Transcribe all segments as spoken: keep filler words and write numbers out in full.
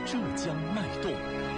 浙江脉动。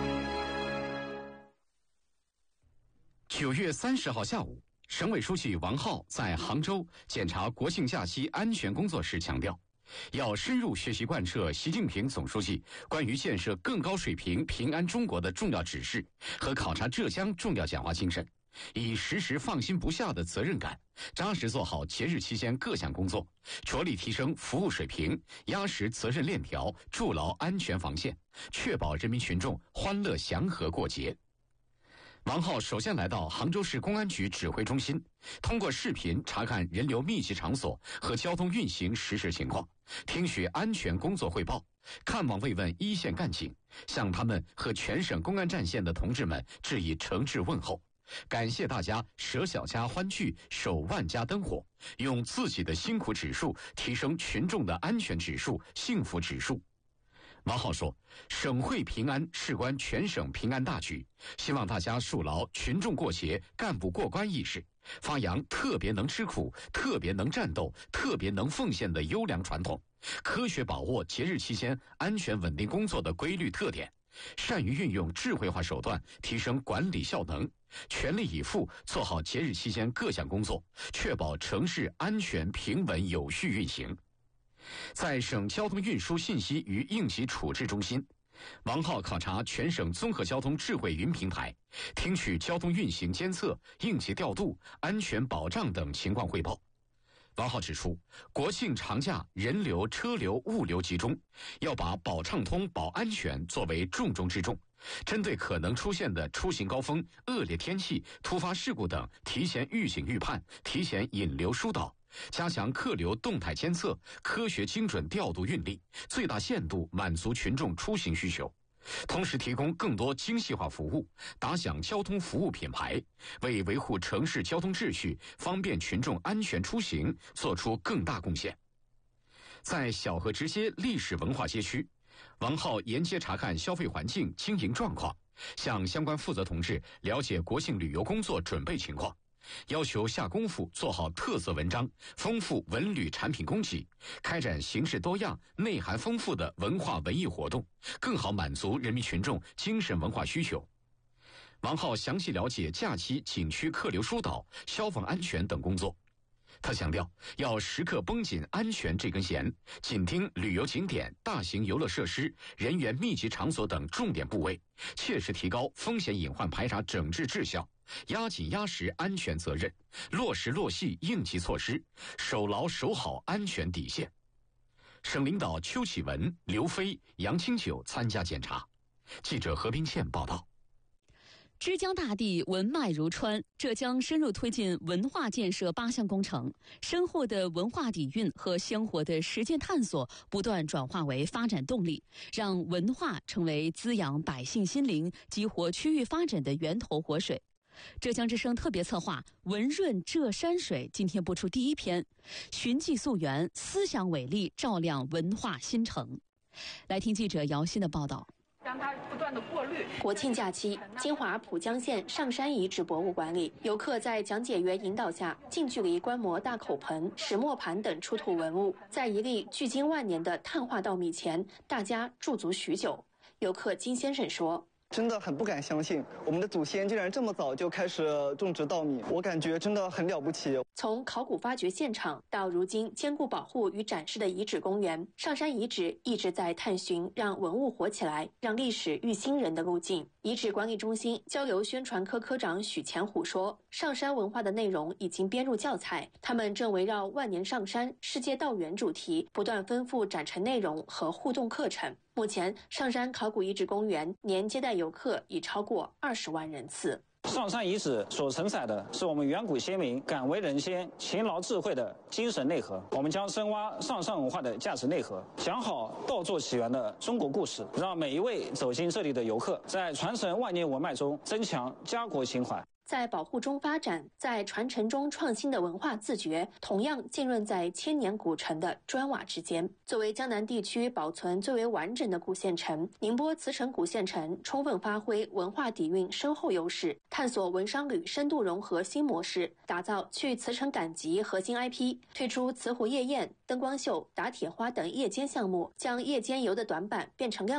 九月三十号下午，省委书记王浩在杭州检查国庆假期安全工作时强调，要深入学习贯彻习近平总书记关于建设更高水平平安中国的重要指示和考察浙江重要讲话精神，以时时放心不下的责任感，扎实做好节日期间各项工作，着力提升服务水平，压实责任链条，筑牢安全防线，确保人民群众欢乐祥和过节。王浩首先来到杭州市公安局指挥中心，通过视频查看人流密集场所和交通运行实时情况，听取安全工作汇报，看望慰问一线干警，向他们和全省公安战线的同志们致以诚挚问候，感谢大家舍小家欢聚，守万家灯火，用自己的辛苦指数提升群众的安全指数、幸福指数。王浩说，省会平安事关全省平安大局，希望大家树牢群众过节、干部过关意识，发扬特别能吃苦、特别能战斗、特别能奉献的优良传统，科学把握节日期间安全稳定工作的规律特点，善于运用智慧化手段提升管理效能，全力以赴做好节日期间各项工作，确保城市安全平稳有序运行。在省交通运输信息与应急处置中心，王浩考察全省综合交通智慧云平台，听取交通运行监测、应急调度、安全保障等情况汇报。王浩指出，国庆长假人流、车流、物流集中，要把保畅通、保安全作为重中之重，针对可能出现的出行高峰、恶劣天气、突发事故等，提前预警预判，提前引流疏导，加强客流动态监测，科学精准调度运力，最大限度满足群众出行需求。同时提供更多精细化服务，打响交通服务品牌，为维护城市交通秩序、方便群众安全出行做出更大贡献。在小河直街历史文化街区，王浩沿街查看消费环境、经营状况，向相关负责同志了解国庆旅游工作准备情况，要求下功夫做好特色文章，丰富文旅产品供给，开展形式多样、内涵丰富的文化文艺活动，更好满足人民群众精神文化需求。王浩详细了解假期景区客流疏导、消防安全等工作。他强调，要时刻绷紧安全这根弦，紧盯旅游景点、大型游乐设施、人员密集场所等重点部位，切实提高风险隐患排查整治质效，压紧压实安全责任，落实落细应急措施，守牢守好安全底线。省领导邱启文、刘飞、杨清九参加检查。记者何冰倩报道。 之江大地文脉如川，浙江深入推进文化建设八项工程，深厚的文化底蕴和鲜活的实践探索不断转化为发展动力，让文化成为滋养百姓心灵、激活区域发展的源头活水。浙江之声特别策划《文润浙山水》今天播出第一篇，寻迹溯源，思想伟力，照亮文化新城。来听记者姚鑫的报道。 让它不断的过滤。 国庆假期，金华浦江县上山遗址博物馆里，游客在讲解员引导下，近距离观摩大口盆、石磨盘等出土文物。在一粒距今万年的碳化稻米前，大家驻足许久。游客金先生说：“ 真的很不敢相信，我们的祖先竟然这么早就开始种植稻米，我感觉真的很了不起。” 从考古发掘现场到如今兼顾保护与展示的遗址公园，上山遗址一直在探寻让文物活起来、让历史育新人的路径。遗址管理中心交流宣传科科长许前虎说：“上山文化的内容已经编入教材，他们正围绕万年上山、世界道源主题，不断丰富展陈内容和互动课程。”目前，上山考古遗址公园年接待游客已超过二十万人次。 上山遗址所承载的是我们远古先民敢为人先、勤劳智慧的精神内核。我们将深挖上山文化的价值内核，讲好稻作起源的中国故事，让每一位走进这里的游客在传承万年文脉中增强家国情怀。 在保护中发展，在传承中创新的文化自觉，同样浸润在千年古城的砖瓦之间。作为江南地区保存最为完整的古县城，宁波慈城古县城充分发挥文化底蕴深厚优势，探索文商旅深度融合新模式，打造去慈城赶集核心 I P， 推出慈湖夜宴、灯光秀、打铁花等夜间项目，将夜间游的短板变成亮